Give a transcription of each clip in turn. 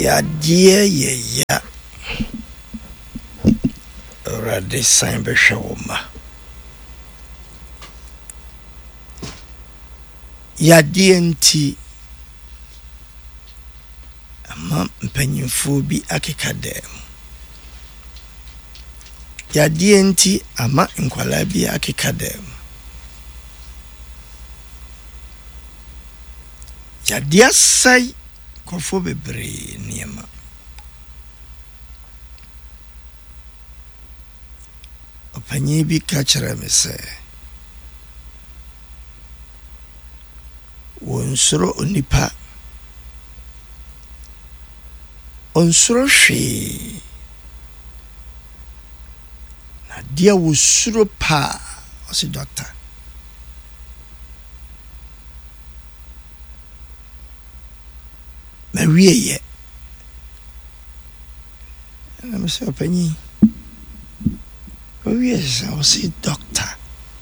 Yadeɛ ya Awurade san bɛhwɛ wo ma. Yadeɛ nti ama mpanyinfoɔ bi akeka dam. Yadeɛ nti ama nkwalaa bi akeka dam. Yadeɛ sai kɔfo bebree nneɛma. Ɔpanyin bi ka kyerɛ me sɛ wɔnsoro onipa, ɔnsoro hwee, na deɛ wɔsuro paa ɔsi doctor. Mawieyɛ na me sɛ ɔpanyin owie sɛ ɔsi doctor.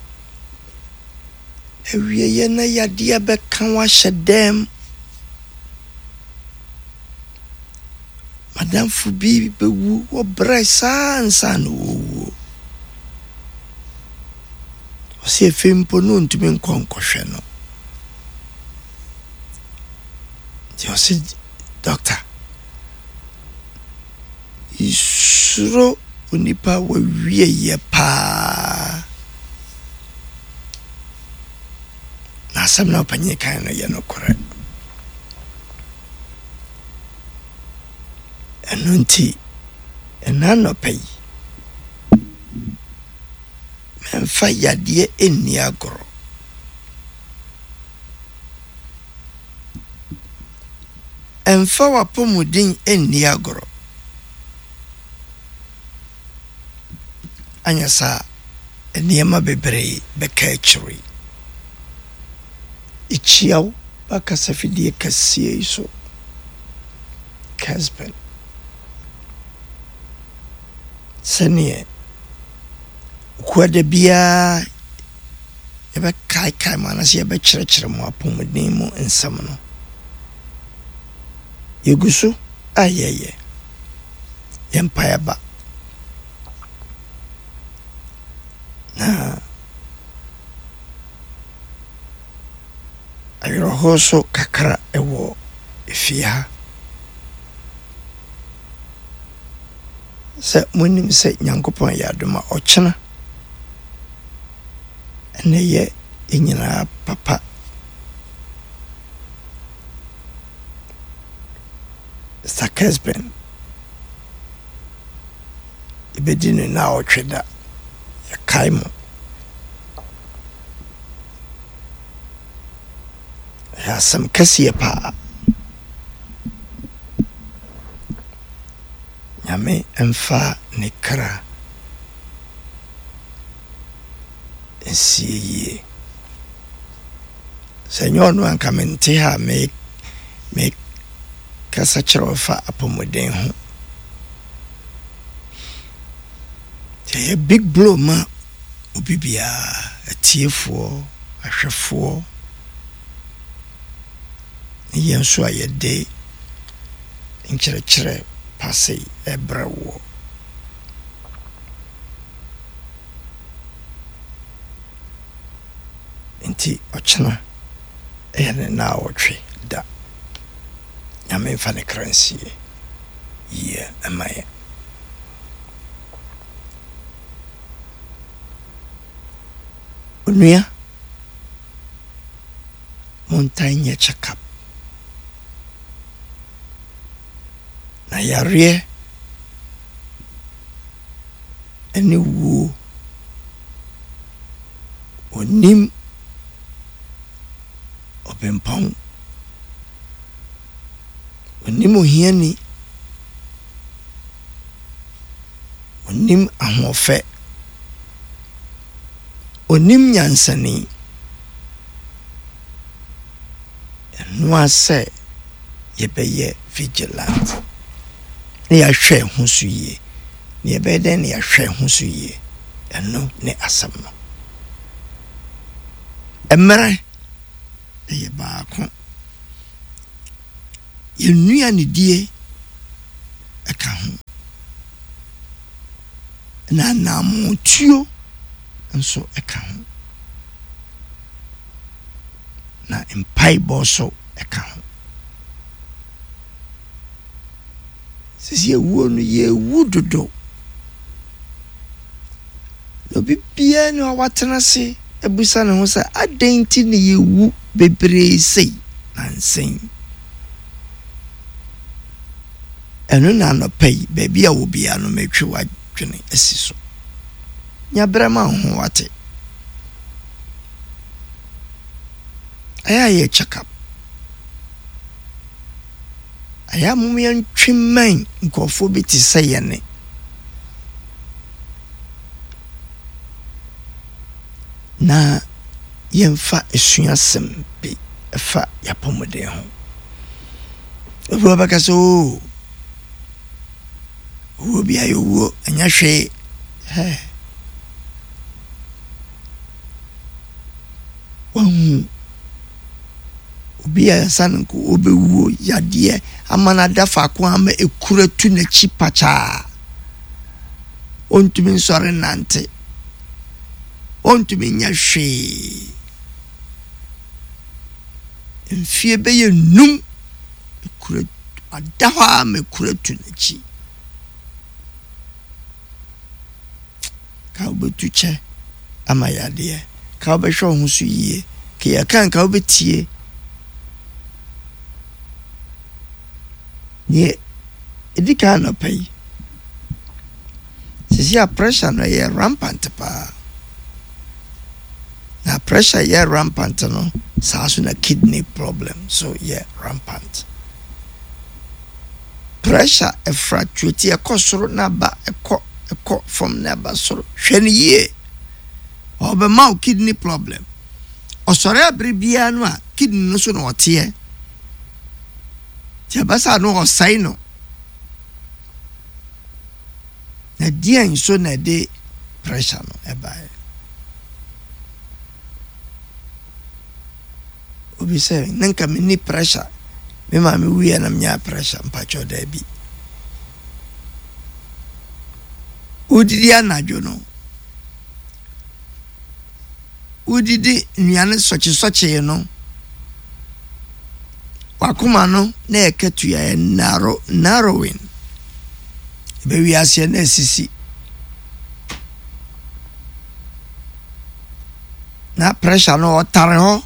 Awieyɛ na yadeɛ bɛka wahyɛ dɛm. Madamfo bi bɛwu wɔbrɛ saa nsa na wɔwuo. Ɔsi efe mpo no ntumi nkɔhwɛ no. Nti ɔsi doctor, isuro onipa wawieyɛ paa. Na asɛm na ɔpanyin kan no yɛ nokorɛ. Ɛno nti ɛna nɔpɛ yi memfa yadeɛ ɛnni agorɔ. Ɛmfa w'apɔmuden ɛnni agorɔ. Anya saa nneɛma bebree bɛka akyire. Ichiaw bakasa fidie kɛseɛ yi so. Caspen. Sɛneɛ kwada biara yɛbɛkaekae mu anasɛ yɛbɛkyerɛkyerɛ mu apɔmuden mu nsɛm no. Yɛgu so a yɛyɛ. Yɛmpaeɛ ba. Na awerɛhɔ so kakra ɛwɔ efie ha. Sɛ monim sɛ Nyankopɔn yɛ adom a ɔkyena ɛnɛ yɛ nyinaa papa. Sakesben ibɛdi no na ɔtwe da yɛkae mo. Ɛyɛ asɛm kɛseɛ paa. Nyame ɛmfa ne kra nsie yie. Sɛ nyɛ ɔno anka mente ha me kasa kyerɛ fa apɔmuden ho. Ɛyɛ big blow ma obi biara, atiefoɔ, ahwɛfoɔ, ne yɛn nso a yɛde nkyerɛkyerɛ pase ɛbrɛ wɔ. Nti ɔkyena ɛyɛ ne na ɔtwe da. Nyame mfa ne kra nsie yie ɛma yɛ. Onua montan nyɛ check-up. Na yareɛ ɛne wuo onim ɔbɛmpɔn, onim ohiani, onim ahoɔfɛ, onim nyansani. Ɛno asɛ yɛbɛyɛ vigilant. Ne yɛahwɛ ho so yie. Ne yɛbɛyɛ dɛn ne yɛahwɛ ho so yie. Ɛno ne asɛm no. Ɛmmerɛ ɛyɛ baako. Yɛnnua ne die na namutuo nso eka ho na mpaebɔ so eka ho sisi ewu no ye wu dodo no bibia no awatena se ebusa ne ho sɛ adɛnti ne ye wu bebree sei nansen ɛno na no pɛi baabi a wo bia no metwe wadwene asi so nya brɛma ho wate ayɛ check up ayɛ mumia ntweman nkɔfo bi te sɛ yɛne na yɛmfa esuasɛm bi ɛfa yapɔmɔden ho obi bɛka sɛ wo bi ayo wo anya hwee wahu obi a sanko obewu yadeɛ amana dafa ko ama ekura tu na chi pacha ontumi nsɔre nante ontumi nya hwee mfie bɛyɛ num ekura adawa ama ekura tu na chi ka obetu che ama yadeɛ ka obɛhwɛ ho so yie ke ya kan ka obetie ye edika na pay sisi a pressure no ye rampant pa na pressure ye rampant no sa so na kidney problem so ye rampant pressure e fracture e kosoro na ba ekɔ from na ba soro hwene ye obema kidney problem osore abribia no a kidney no so na ote Jabasa no osai no na dia nso na de pressure no ebae obi say nanka me ni pressure me ma me wi na mnya pressure mpacho da bi udidi anajo no udidi nnuane soche no wakuma no na eketu ya narrowing be wi ase na sisi na pressure no otare ho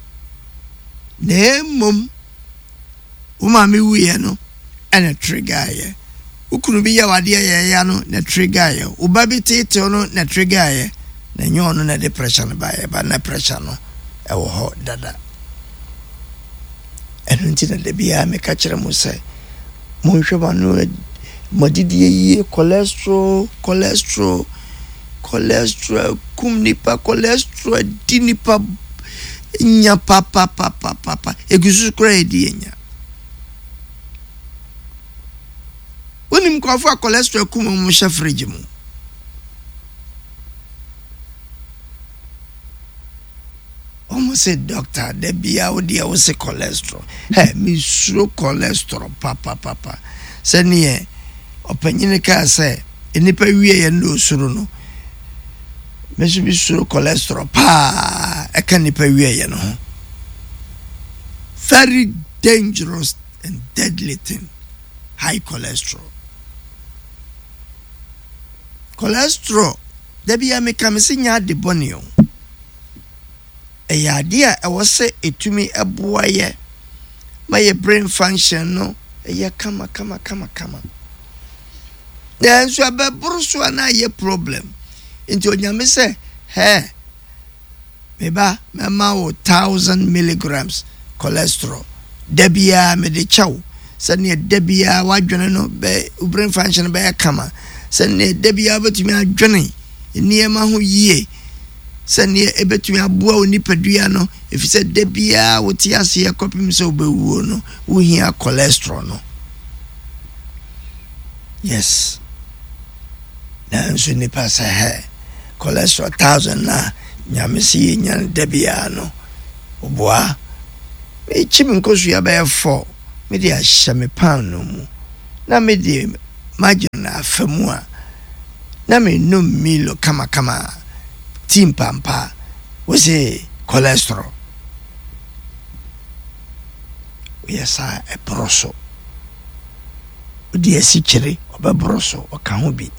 na mum uma mi wi no ene trigger ye ukunu bi ya wade ya no na trigger ye uba bi tete no na trigger ye na nyo no na depression ba ye ba na pressure no e wo ho dada enunti na de bia me ka kire mo say mo hweba no modidi ye cholesterol kum nipa cholesterol di nipa nya papa egusu kura edi nya onim ko fa cholesterol kum mo hye fridge mu almost say doctor de bia wo dia wo say cholesterol mi suro cholesterol papa se ne opanyine ka say enipa wie ye no suro no me so bi suro cholesterol pa e kan nipa wie ye no very dangerous and deadly thing high cholesterol de bia me ka me sinya de bonio eyadia e wose etumi eboa ye my brain function no ye kama then so abeburu so na ye problem into onyame say meba mema 1000 milligrams cholesterol debia me de chaw sane debia wadwene no be brain function be kama sane debia betumi adwene niema ho yie sane ebetumi aboa onipadua no efise debia woti ase ekopim se obewuo no wo hia cholesterol no yes na nso ni pasa cholesterol 1000 na nyamesi nyan debia no oboa me chim nkosu ya be 4 me dia hye me pan no mu na me di margin na afamu a na me no milo kama team pampa we say cholesterol yes a broso odi asikyere obebroso okaho bi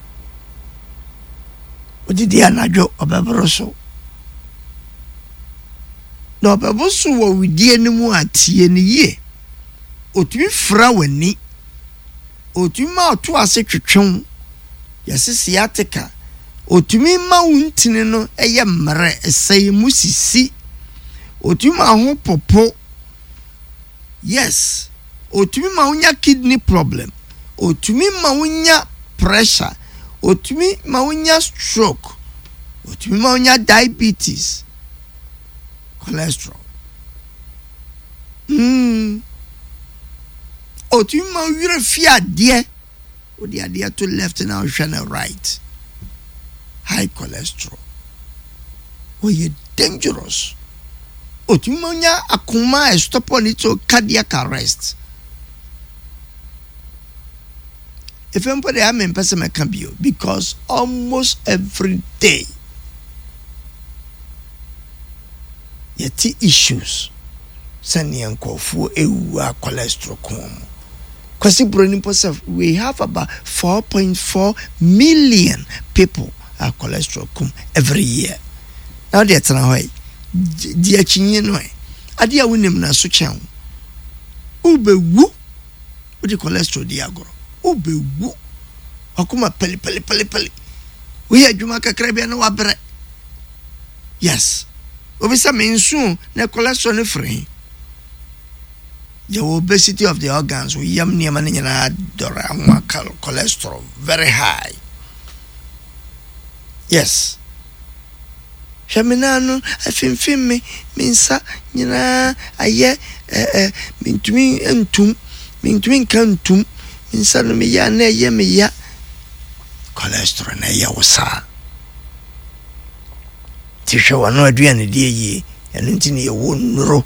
odi dia najo obebroso no obeboso wo widie ni mu atie ni ye otumi fra wani otumi ma oto ase twetwon yesi sciatica otumi ma wuntini no eye mre eseye musisi otumi ma ho popo yes otumi ma unya kidney problem otumi ma unya pressure otumi ma unya stroke otumi ma unya diabetes cholesterol otumi ma wire fia de odi ade to left now and right high cholesterol you dangerous otumi ma unya akoma stop on it cardiac arrest. If anybody I'm in person I can be because almost every day yeti issues sani enkofu ewa cholesterol kom kwasi broni posef we have about 4.4 million people are cholesterol kom every year now they tell hoy dia chinye no ade a wonim na so chen ubewu odi cholesterol di agoro ubewu akuma peli we adwuma kakra bia na wabre yes obisa mensu na cholesterol ne free the obesity of the organs we yam niam na nyina dora anwa cholesterol very high yes Shaminano afimfim me minsa nyina aye mintumi kantum minsa no me ya na ye me ya cholesterol na ya wosa tisho wano aduane die yi eno ntini ye wonro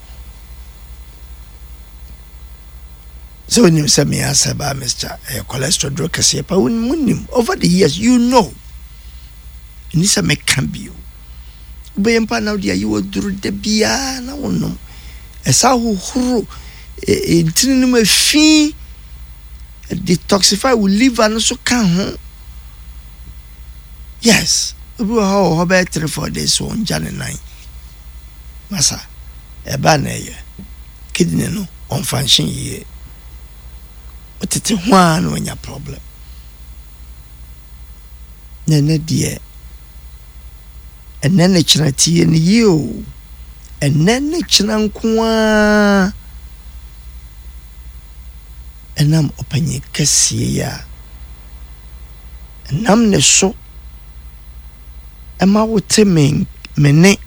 so nim se me asaba Mr. Cholesterol drug kase pa wonnim over the years you know ni se me can be Bempa now dia you duru de bia na wonom esa hohoro intini no afi detoxify will liver no so kan ho yes obi how about 3-4 days on January 9 masa eba na ye kidney no on function ye otete ho an wanya problem na die and then the chanati and you and then the chanankwa and I'm open ye cassia and I'm the so and my woteming mene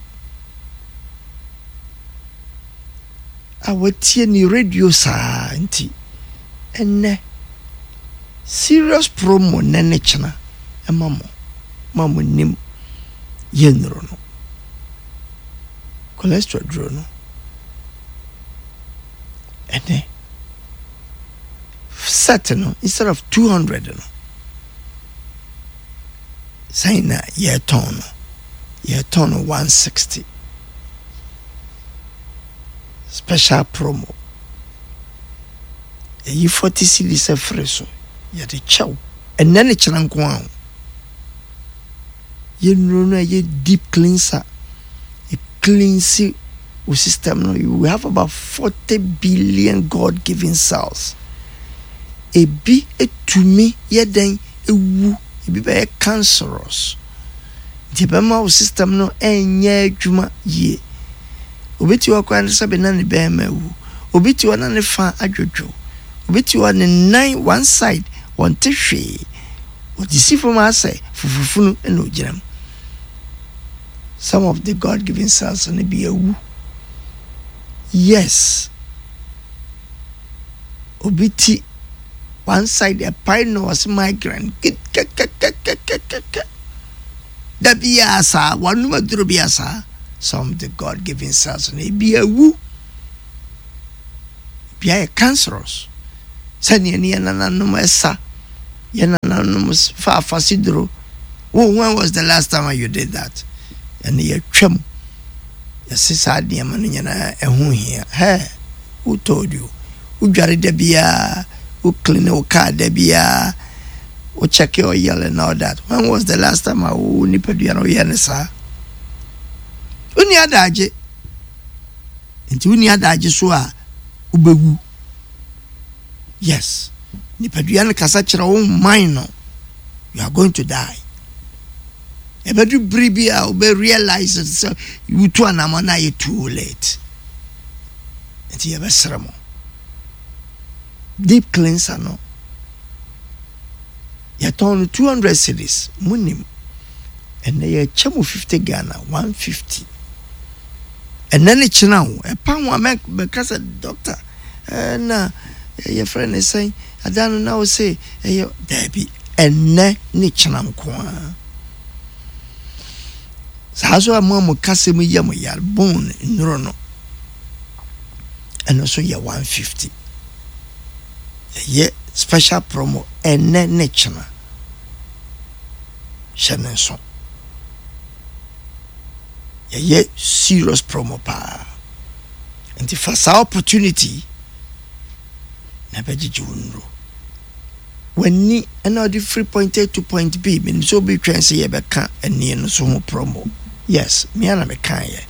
I would see any radio sa auntie and serious promo nene chana and mamo nim yenro no cholesterol draw no and set no instead of 200 no say na ye ton 160 special promo e 40 cedis freso ya de chow and then it chankwa you know a deep cleanser it cleans your system no you have about 40 billion God-given cells a be a to me yeden ewu e be cancerous the bema system no enye adwuma ye obeti wa kwa nsa be na ne bema ewu obeti wa na ne fa adwodwo obeti wa ne nine one side one tehwe odi si from asay fufufunu eno giram some of the God-given cells and be a woo. Yes. Obiti one side a pine was migrant. Dabiasa, one number drubiasa. Some of the God-given cells and be a woo. Be a cancerous. Sani and Yananumesa Yanananumus far fasidro. Oh, when was the last time you did that? And you trim. Your sister, dear man, and who here? Hey, who told you? Who got it, Debia? Who clean your car, Debia? Who check your oil and all that? When was the last time I nipped you on sir? Uni adaje. Into uni adaje soa ubewu. Yes. Nipaduane kasa kira wo mind no. You are going to die. Ebedu bribia ube realize it, so you to anamona you too late. Enti ebe sremo. Deep cleanser no. You turn 200 cedis munim. And they chamu 50 Ghana 150. And then it's now a pound one make because a doctor na your friend is saying I don't know say Debbie and ne nichanam kwa. So a mom Cassimu Yamu yar bone in Rono. And also ya 150. Ye special promo and ne nichana. Shannon song. Yeah, serious promo pa. And the first opportunity na beji junro. When ni another 3.8 to point B, mean so be trying say ye beka and ni no so promo. Yes, me ana me kan ye.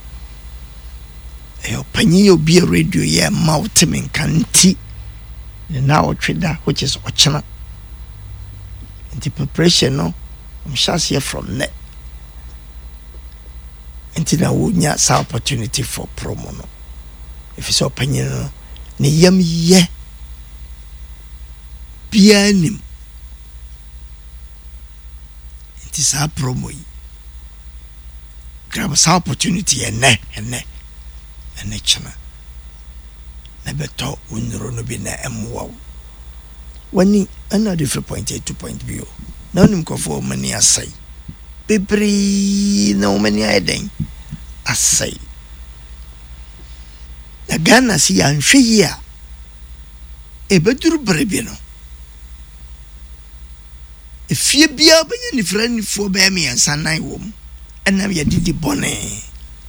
E panyi obi radio ye multimin kanti. Now trader which is ochana. And the preparation no, I'm sure here from net. Until I would not some opportunity for promo no. If it's opinion no, ne yam ye pianim. It is our promo. Grab some opportunity and ne chana. Never talk unro no be na emwa. When ni another 3.8 to point B. Now nim ko for many asai. Bibri no many iden asai. Na Ghana si anhwe ya ebeduru brebi no. Efie bia banya ni frani fo ba me yansanan wom. Enam ya didi bone.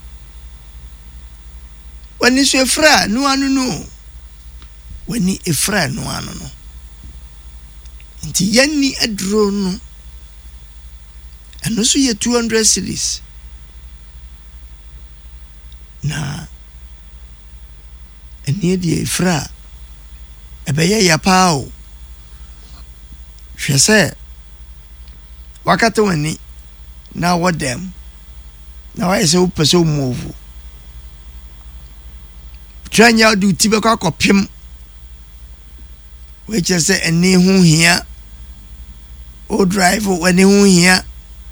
Wani so efra no anu no. Wani efra no anu no. Nti yanni adro no. And also ye 200 cedis. Na eni die fra ebeye ya pao. Hwese wakati wani na wodem na wa ese upeso move. Tranya du tibe kwa kopim. We just say eni hu hia. O drive wani hu hia.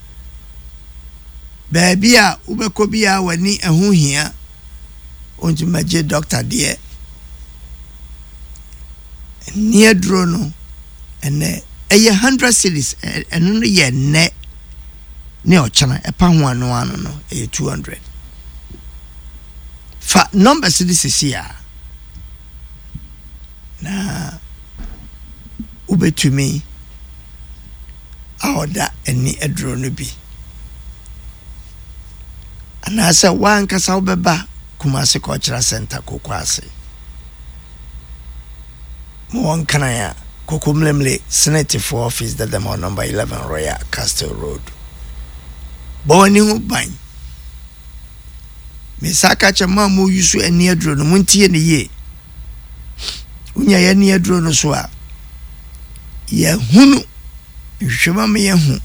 Baby a ubeko bia wani ehu hia onti maje doctor de near drono ene eye 100 cedis eno no ye ne ochana epa ho ano no eye 200 fa number cedis here na ubetumi aoda eni edrono bi na sa wan kasa obeba Kumasi Cultural Center kokwase mo wan kana ya kokumlemle Senate for office that the number 11 Royal Castle Road boni hu ban me saka chama mo yusu eni adro no muntie ne ye unya ya ni adro no so a ye hunu hwema me ye hu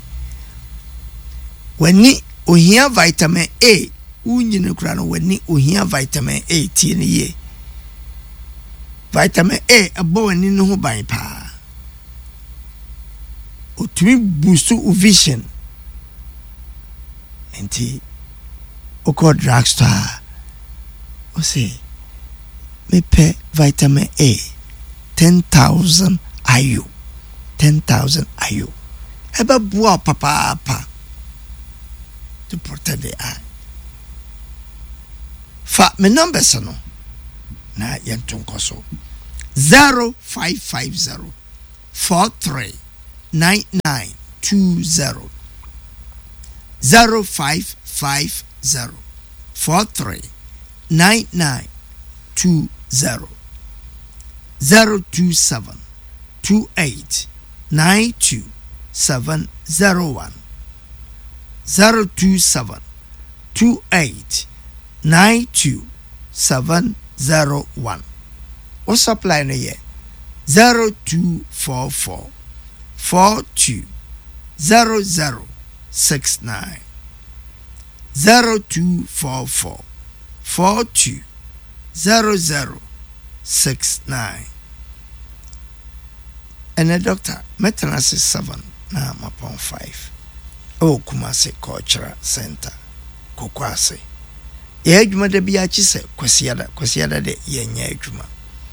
wani ohia vitamin A unyine kura no wani ohia vitamin A tie ne ye vitamin A abo wani no ho ban pa otumi boost vision enti oko drugstore o say me pe vitamin A 10,000 IU 10,000 IU eba bua papa to protect the eye. Fa me numbers no na yentonko so 0550 439920 0550 43 9920 027 28 92 701 027 28 92 701. What's up line here? 0244 42 0069 0244 42 0069. And a doctor, Metanasi 7, now upon 5. Oh, Kumasi Cultural Center, Kokwase. Ye juma de biachi se kwasiada de yenye juma.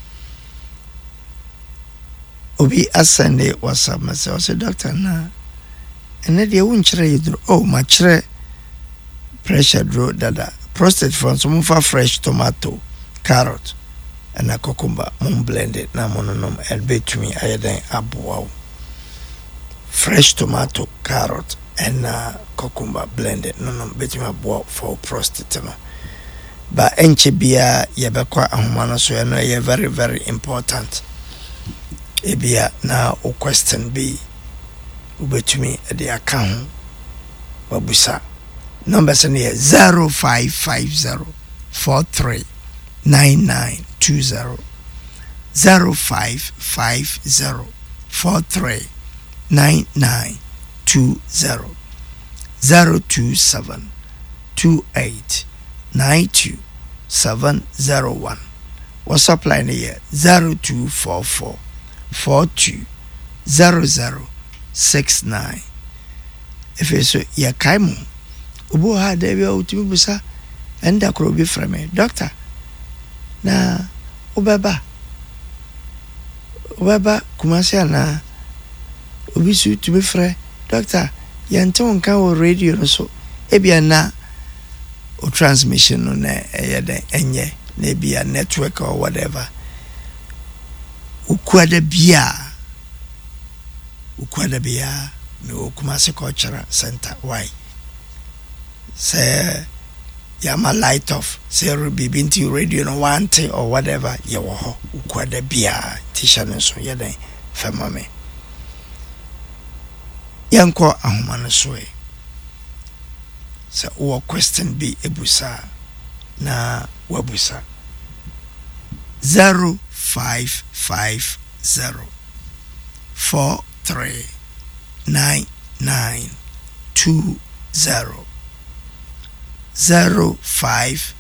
Obi asende WhatsApp message o say doctor na ene de wonchire yidro oh ma chire pressure draw dada prostate from some fresh tomato carrot and a cucumber mum blended na mononom elbetumi ayeden aboa fresh tomato carrot and cucumber blended no betumi aboa for prostate no ba enche bia yebekwa ahomano so no ye very very important ebia na o question be ubetumi de account wabusa numbers in here 0550 43 9920 0550 43 9920 027 28 92 701. WhatsApp line here 0244 42 0069. If you so ya kaimu ubu ha dewe utimi busa enda kurobi frame doctor na ubeba kumasi na ubisu tumi frame doctor yante wonka wo radio no so ebia na o transmission no na eyede enye na ebia network or whatever ukwada bia no Kumasi Cultural Center. Why? Say yama light off. Say be binti radio no wante or whatever. Yawo ukwada bia tisha nso yeden fema me. Yanko ahoma no so e. Say o question be ebusa na wabusa 0550 43 9920 0550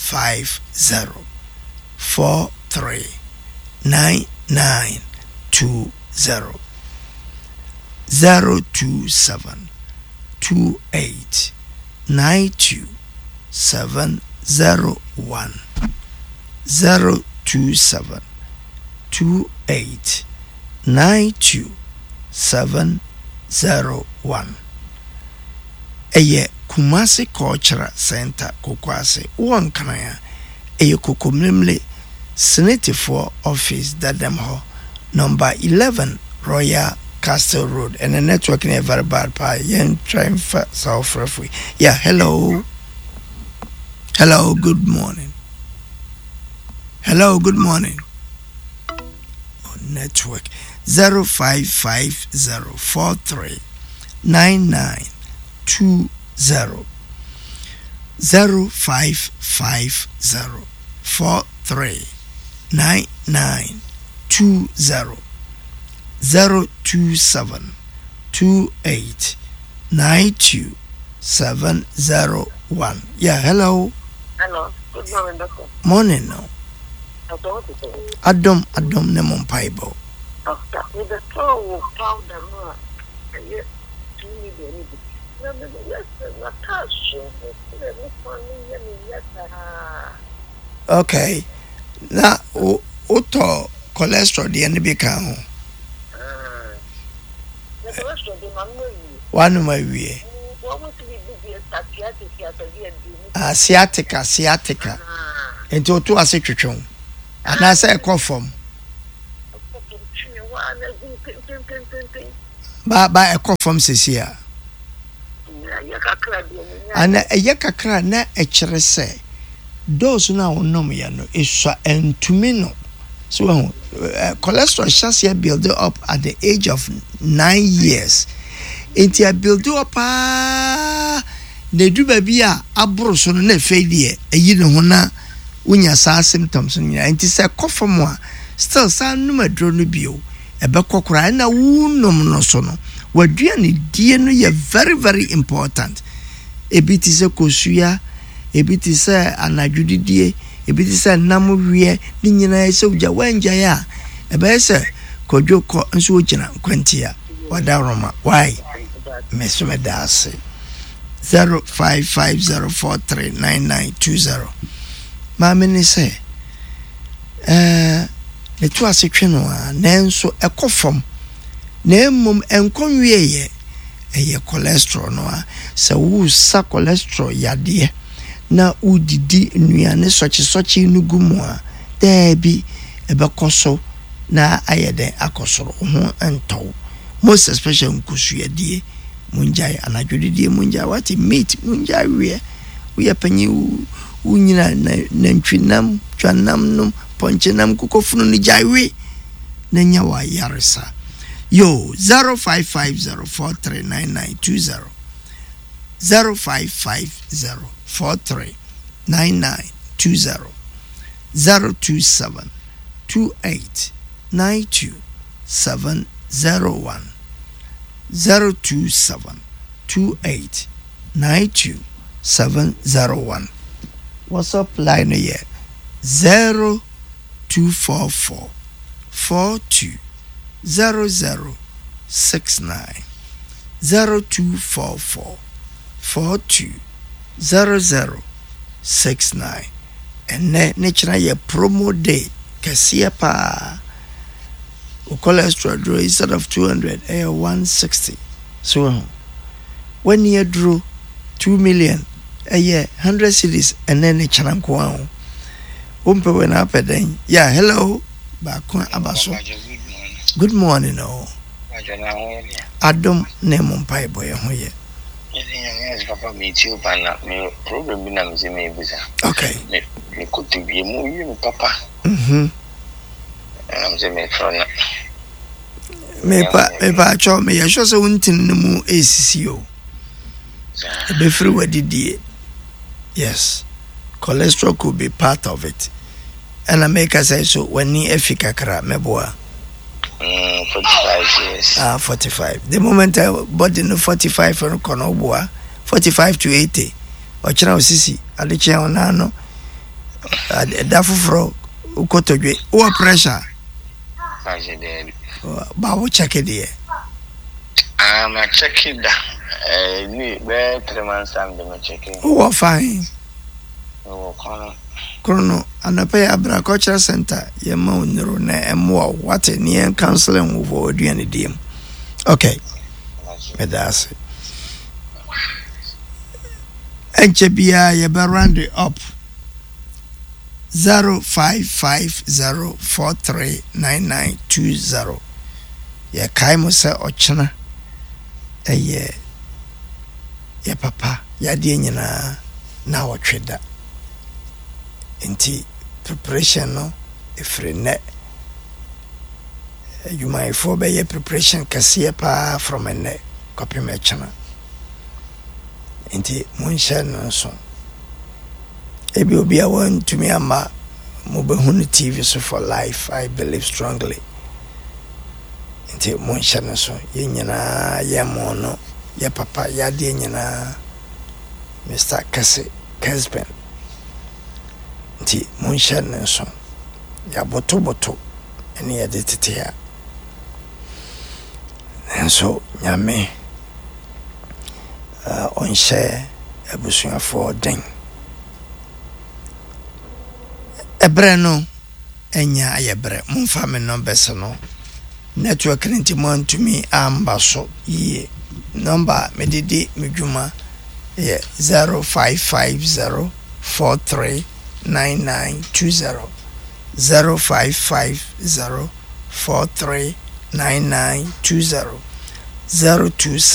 43 9920 027 28 92 701 027 28 92 701. Eye Kumasi Cultural Center Kokwase Wankana eye kokomlemle Senate for office dadam ho number 11 Royal Castle Road and the network near very bad pa yen trying for South Refugee. Yeah, hello, good morning. Hello, good morning. Network 0550 43 9920 0550 43 9920 027 28 92 701. Yeah, hello. Hello, good morning, doctor. Morning now. Adam ne Mompaibo. Doctor, with the throw powder, yes, 2 million. Okay. Now, auto cholesterol the end become one of my way. Sciatica. Into 2 as a trichon. And I say, call from by a call from Cecilia. ana eye kakra na ekere se dose na wonom ya no eswa entumi no so cholesterol shall build up at the age of 9 years. Enti a build up the do baby abro so na failure eyi ne ho na unya sa symptoms no enti se kofo still sa numadro no bio ebe kokora na wunom no so no wadua ne die no ye very very important. Ebiti se kosua, ebiti se anadwudidie, ebiti se namwie ni nyina se uja wanja ya ebe se kodwoko nso ogina kwantia wada roma why mesume dase 0550439920 maame ni se ne to asetwe no a nanso ekofom na emum enkonwie ye eye cholesterol no a se wo sa cholesterol yade na udidi nnuane sochi nugumu a debi ebekoso na ayede akosoro ho ento most especially nkusuadie munjai anadwodidie munjai what meat munjai we panyi unyina na ntwinam twanam no ponchenam kukofunu ni jaiwe na nyawa yarisa yo 0550439920 0550439920 027289271 027289271 WhatsApp line here 0244 420069 0244 420069 and nature ye promo day kasia pa cholesterol draw instead of 200 160 so when you draw 2 million a year 100 cities and then nature nko umpe when happen yeah hello bakon abaso good morning oh adom nemo mpai boy ho ye papa me tiu bana me problem bi na me se me bisa okay me kote bi mu yi papa am se me trona me pa cho me ya so untin mu ACCO be free wadidie yes cholesterol could be part of it and I make us say so when ni efika kra meboa 45 years 45 the moment body no 45 for kono boa 45 to 80 o chira osisi adeche ona no da fufuro ukotodwe o pressure ba wo check it I'm checking that ni be 3 months time dem checking oh fine oh Chrono anapay abra cultural center yema oniro na emwo what near counseling over oduane dim okay medase enche bia ye be round it up 0550439920 ye kai mo se ochena eye ye papa ya die nyina na wotweda enti preparation no efrene you might for be preparation kase pa from ene copy me chana enti munsha no so ebi obi a want to me ama mo be hunu TV so for life I believe strongly enti munsha no so ye nyina ye mo no ye papa ya de nyina Mr. Kase Kesben nti munsha no so ya boto ene ya de tetea enso nyame on share ebusuya for den ebre no enya ayebre mumfa me numbers no network nti mo ntumi amba so ye number medidi medjuma ye 0550439920 0550439920 027